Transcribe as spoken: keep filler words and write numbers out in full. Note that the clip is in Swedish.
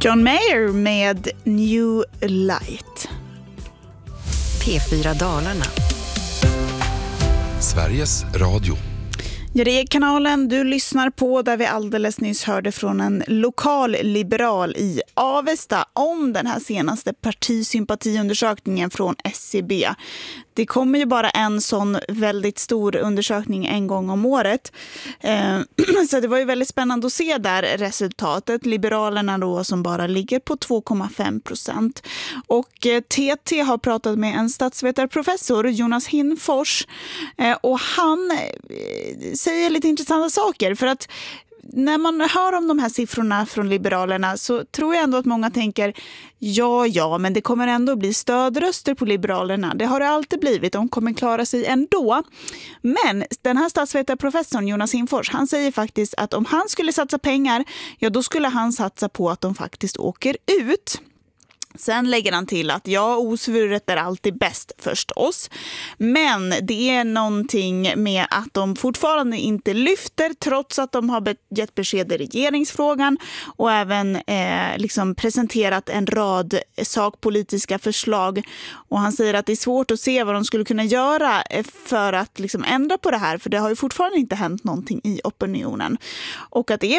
John Mayer med New Light. P fyra Dalarna. Sveriges Radio. Ja, det är kanalen du lyssnar på, där vi alldeles nyss hörde från en lokal liberal i Avesta om den här senaste partisympatiundersökningen från S C B. Det kommer ju bara en sån väldigt stor undersökning en gång om året. Eh, så det var ju väldigt spännande att se där resultatet. Liberalerna då som bara ligger på två komma fem procent. Och eh, T T har pratat med en statsvetarprofessor, Jonas Hinfors. Eh, och han eh, säger lite intressanta saker, för att när man hör om de här siffrorna från Liberalerna så tror jag ändå att många tänker ja, ja, men det kommer ändå bli stödröster på Liberalerna. Det har det alltid blivit, de kommer klara sig ändå. Men den här statsvetarprofessorn Jonas Hinfors, han säger faktiskt att om han skulle satsa pengar, ja då skulle han satsa på att de faktiskt åker ut. Sen lägger han till att ja, osvuret är alltid bäst förstås. Men det är någonting med att de fortfarande inte lyfter trots att de har gett besked i regeringsfrågan och även eh, liksom presenterat en rad sakpolitiska förslag. Och han säger att det är svårt att se vad de skulle kunna göra för att liksom ändra på det här, för det har ju fortfarande inte hänt någonting i opinionen. Och att det är